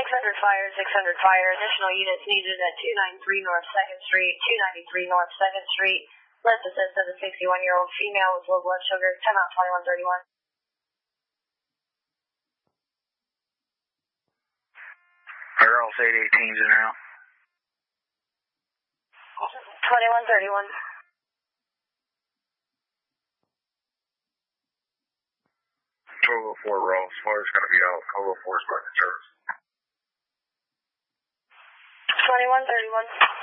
fire, 600 fire. Additional units needed at 293 North 2nd Street, 293 North 2nd Street. List assist of a 61-year-old female with low blood sugar. Time out 2131. Girls 818s in now. 2131. Total 4 rolls. Water's going to be out. Total 4 is starting service. 2131.